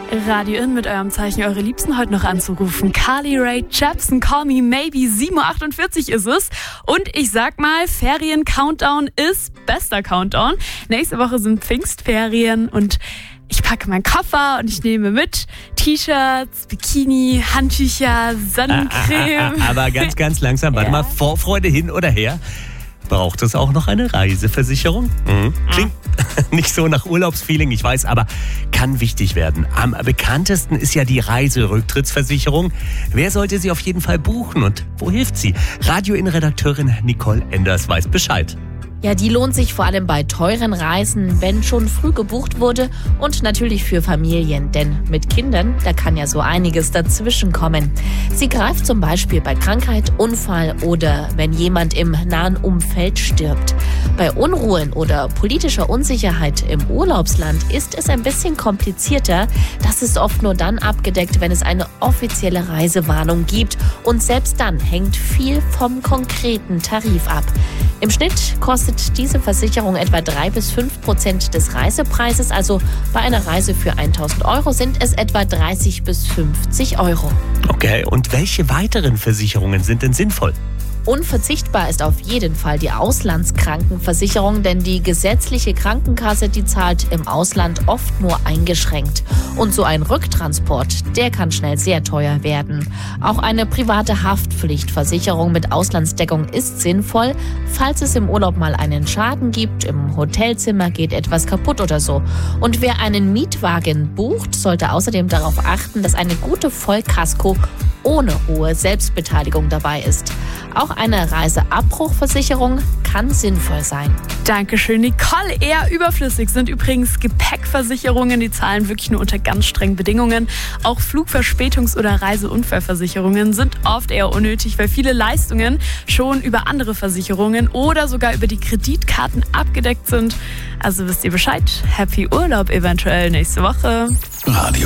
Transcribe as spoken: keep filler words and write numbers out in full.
Radio In mit eurem Zeichen, eure Liebsten heute noch anzurufen. Carly Rae Jepsen, Call Me Maybe, sieben Uhr achtundvierzig ist es. Und ich sag mal, Ferien-Countdown ist bester Countdown. Nächste Woche sind Pfingstferien und ich packe meinen Koffer und ich nehme mit T-Shirts, Bikini, Handtücher, Sonnencreme. Ah, ah, ah, aber ganz, ganz langsam, warte Ja. mal, Vorfreude hin oder her. Braucht es auch noch eine Reiseversicherung? Mhm. Klingt nicht so nach Urlaubsfeeling, ich weiß, aber kann wichtig werden. Am bekanntesten ist ja die Reiserücktrittsversicherung. Wer sollte sie auf jeden Fall buchen und wo hilft sie? Radio-In-Redakteurin Nicole Enders weiß Bescheid. Ja, die lohnt sich vor allem bei teuren Reisen, wenn schon früh gebucht wurde und natürlich für Familien, denn mit Kindern, da kann ja so einiges dazwischen kommen. Sie greift zum Beispiel bei Krankheit, Unfall oder wenn jemand im nahen Umfeld stirbt. Bei Unruhen oder politischer Unsicherheit im Urlaubsland ist es ein bisschen komplizierter. Das ist oft nur dann abgedeckt, wenn es eine offizielle Reisewarnung gibt und selbst dann hängt viel vom konkreten Tarif ab. Im Schnitt kostet diese Versicherung etwa drei bis fünf Prozent des Reisepreises. Also bei einer Reise für tausend Euro sind es etwa dreißig bis fünfzig Euro. Okay, und welche weiteren Versicherungen sind denn sinnvoll? Unverzichtbar ist auf jeden Fall die Auslandskrankenversicherung, denn die gesetzliche Krankenkasse, die zahlt im Ausland oft nur eingeschränkt. Und so ein Rücktransport, der kann schnell sehr teuer werden. Auch eine private Haftpflichtversicherung mit Auslandsdeckung ist sinnvoll, falls es im Urlaub mal einen Schaden gibt, im Hotelzimmer geht etwas kaputt oder so. Und wer einen Mietwagen bucht, sollte außerdem darauf achten, dass eine gute Vollkasko ohne hohe Selbstbeteiligung dabei ist. Auch eine Reiseabbruchversicherung kann sinnvoll sein. Dankeschön, Nicole. Eher überflüssig sind übrigens Gepäckversicherungen. Die zahlen wirklich nur unter ganz strengen Bedingungen. Auch Flugverspätungs- oder Reiseunfallversicherungen sind oft eher unnötig, weil viele Leistungen schon über andere Versicherungen oder sogar über die Kreditkarten abgedeckt sind. Also wisst ihr Bescheid. Happy Urlaub eventuell nächste Woche. Radio